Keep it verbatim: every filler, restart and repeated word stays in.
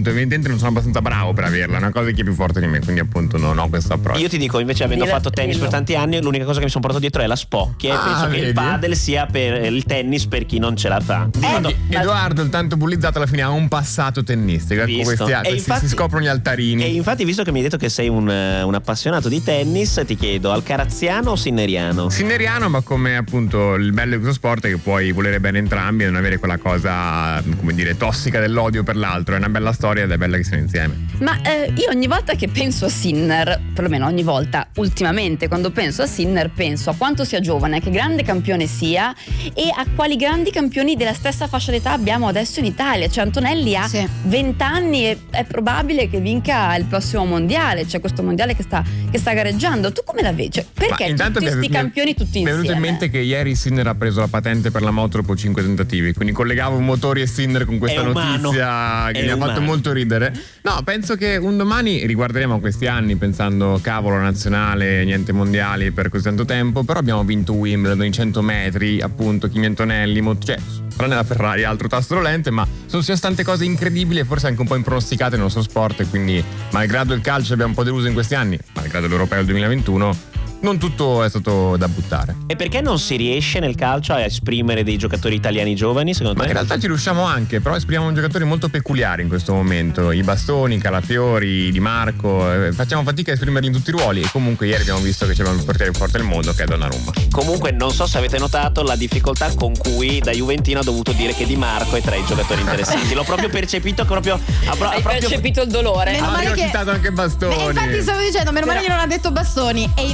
appunto evidentemente non sono abbastanza bravo per averla, è una cosa che è più forte di me, quindi appunto non ho questo approccio. Io ti dico, invece, avendo Dillo, fatto tennis dillo. per tanti anni, l'unica cosa che mi sono portato dietro è la spocchia. Ah, e penso che vedi? il padel sia per il tennis per chi non ce la fa. Quando- Quindi Edoardo, il tanto bullizzato, alla fine ha un passato tennistico. Ecco, Visto. questi, E questi infatti- si scoprono gli altarini. E infatti, visto che mi hai detto che sei un, eh, un appassionato di tennis, ti chiedo, alcaraziano o sinneriano? Sinneriano, ma come appunto il bello di questo sport è che puoi volere bene entrambi e non avere quella cosa, come dire, tossica dell'odio per l'altro. È una bella storia ed è bella che siano insieme. Ma eh, io ogni volta che penso a Sinner, perlomeno ogni volta ultimamente quando penso a Sinner, penso a quanto sia giovane, a che grande campione sia e a quali grandi campioni della stessa fascia d'età abbiamo adesso in Italia. Cioè Antonelli ha Sì. venti anni e è probabile che vinca il prossimo mondiale, cioè questo mondiale che sta, che sta gareggiando. Tu come la vedi? Cioè, perché Ma intanto tutti mi è- questi mi è- campioni tutti Mi è insieme? venuto in mente che ieri Sinner ha preso la patente per la moto dopo cinque tentativi, quindi collegavo motori e Sinner con questa È umano. notizia che È mi ha umano. fatto molto ridere. No, penso che un domani riguarderemo questi anni pensando cavolo, nazionale, niente mondiali per così tanto tempo, però abbiamo vinto Wimbledon in cento metri, appunto Kimi Antonelli, mo- cioè tranne la Ferrari, altro tasto rolente, ma sono sia tante cose incredibili e forse anche un po' impronosticate nel nostro sport, e quindi malgrado il calcio abbia un po' deluso in questi anni, malgrado l'Europeo duemilaventuno, non tutto è stato da buttare. E perché non si riesce nel calcio a esprimere dei giocatori italiani giovani, secondo Ma te? in realtà ci riusciamo anche, però esprimiamo giocatori molto peculiari in questo momento. I Bastoni, Calafiori, Di Marco, eh, facciamo fatica a esprimerli in tutti i ruoli. E comunque ieri abbiamo visto che c'era il portiere più forte del mondo, che è Donnarumma. Comunque non so se avete notato la difficoltà con cui da Juventino ha dovuto dire che Di Marco è tra i giocatori interessanti. L'ho proprio percepito, proprio ha, pro- ha Hai proprio percepito il dolore? Meno Ah, male abbiamo che- citato anche Bastoni. Beh, infatti stavo dicendo, meno male che non ha detto Bastoni. E